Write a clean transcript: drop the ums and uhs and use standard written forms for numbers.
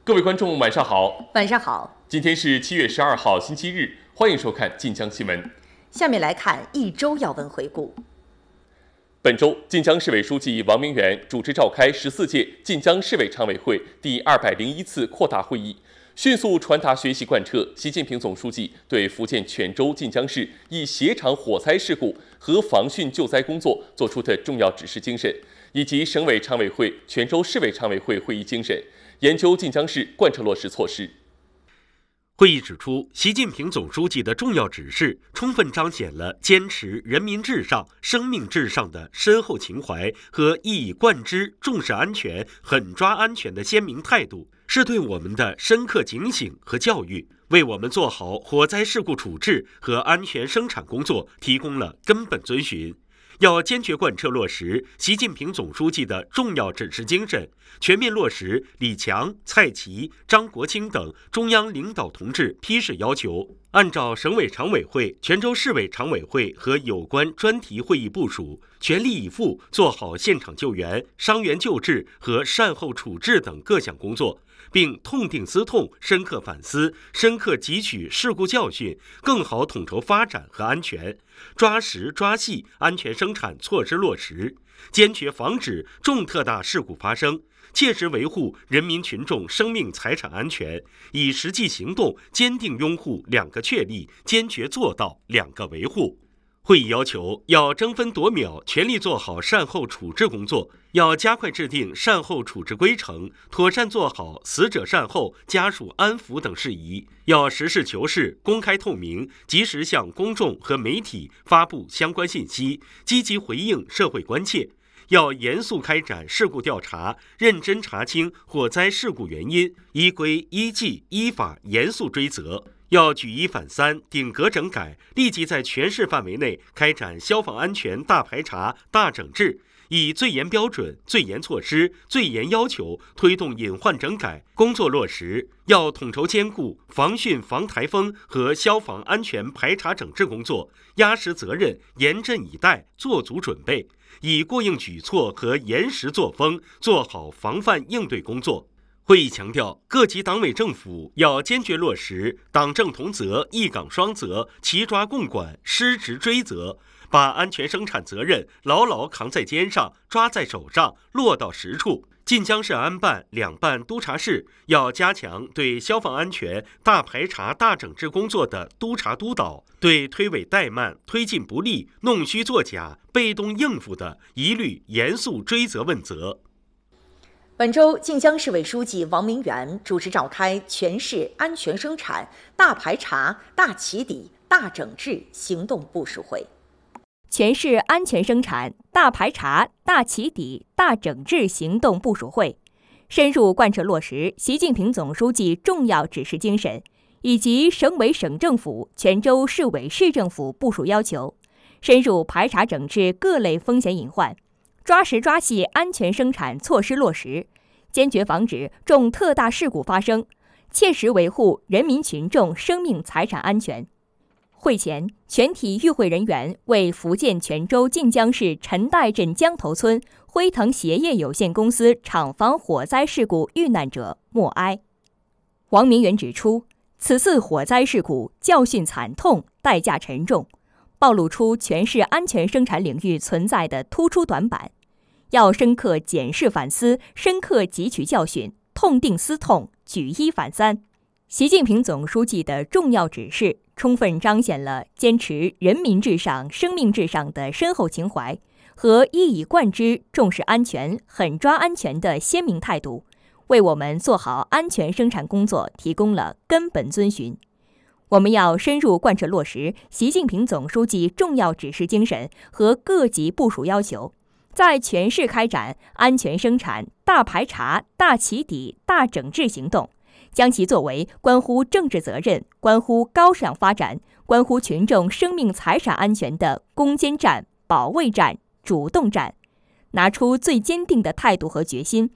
各位观众，晚上好。 晚上好。 今天是7月12号，星期日，欢迎收看晋江新闻。 下面来看一周要闻回顾。 本周，晋江市委书记王明远主持召开14届晋江市委常委会第201次扩大会议，迅速传达学习贯彻习近平总书记对福建泉州、晋江市一协常火灾事故和防汛救灾工作作出的重要指示精神，以及省委常委会、泉州市委常委会会议精神，研究晋江市贯彻落实措施。 会议指出，习近平总书记的重要指示充分彰显了坚持人民至上、生命至上的深厚情怀和一以贯之重视安全、狠抓安全的鲜明态度，是对我们的深刻警醒和教育，为我们做好火灾事故处置和安全生产工作提供了根本遵循。要坚决贯彻落实习近平总书记的重要指示精神，全面落实李强、蔡奇、张国清等中央领导同志批示要求，按照省委常委会、泉州市委常委会和有关专题会议部署，全力以赴做好现场救援、伤员救治和善后处置等各项工作，并痛定思痛、深刻反思、深刻汲取事故教训，更好统筹发展和安全，抓实抓细安全生产措施落实，坚决防止重特大事故发生，切实维护人民群众生命财产安全，以实际行动坚定拥护2个确立，坚决做到2个维护。会议要求，要争分夺秒全力做好善后处置工作，要加快制定善后处置规程，妥善做好死者善后、家属安抚等事宜，要实事求是、公开透明，及时向公众和媒体发布相关信息，积极回应社会关切。要严肃开展事故调查，认真查清火灾事故原因，依规依纪依法严肃追责。要举一反三，顶革整改，立即在全市范围内开展消防安全大排查、大整治，以最严标准、最严措施、最严要求推动隐患整改工作落实。要统筹兼顾防汛防台风和消防安全排查整治工作，压实责任，严阵以待，做足准备，以过硬举措和严实作风做好防范应对工作。会议强调，各级党委政府要坚决落实党政同责、一岗双责、齐抓共管、失职追责，把安全生产责任牢牢扛在肩上、抓在手上、落到实处。晋江市安办、两办督查室要加强对消防安全大排查、大整治工作的督查督导，对推诿怠慢、推进不力、弄虚作假、被动应付的，一律严肃追责问责。 本周，晋江市委书记王明远主持召开全市安全生产大排查、大起底、大整治行动部署会。 全市安全生产大排查、大起底、大整治行动部署会，深入贯彻落实习近平总书记重要指示精神以及省委省政府、泉州市委市政府部署要求，深入排查整治各类风险隐患，抓实抓细安全生产措施落实，坚决防止重特大事故发生，切实维护人民群众生命财产安全。会前，全体与会人员为福建泉州晋江市陈岱镇江头村辉腾鞋业有限公司厂房火灾事故遇难者默哀。王明远指出，此次火灾事故教训惨痛，代价沉重，暴露出全市安全生产领域存在的突出短板，要深刻检视反思，深刻汲取教训，痛定思痛，举一反三。习近平总书记的重要指示充分彰显了坚持人民至上、生命至上的深厚情怀和一以贯之重视安全、狠抓安全的鲜明态度，为我们做好安全生产工作提供了根本遵循。我们要深入贯彻落实习近平总书记重要指示精神和各级部署要求，在全市开展安全生产大排查、大起底、大整治行动，将其作为关乎政治责任、关乎高质量发展、关乎群众生命财产安全的攻坚战、保卫战、主动战，拿出最坚定的态度和决心，